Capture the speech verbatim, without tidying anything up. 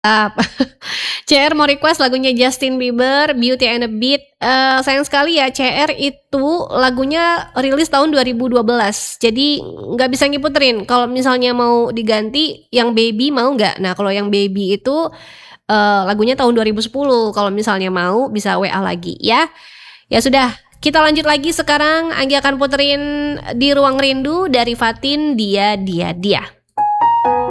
Ap C R mau request lagunya Justin Bieber, Beauty and the Beat. Eee, sayang sekali ya C R itu lagunya rilis tahun dua ribu dua belas. Jadi nggak bisa ngiputerin. Kalau misalnya mau diganti yang Baby mau nggak? Nah kalau yang Baby itu, eee, lagunya tahun dua ribu sepuluh. Kalau misalnya mau bisa W A lagi ya. Ya sudah, kita lanjut lagi sekarang Anggi akan puterin Di Ruang Rindu dari Fatin, Dia Dia Dia.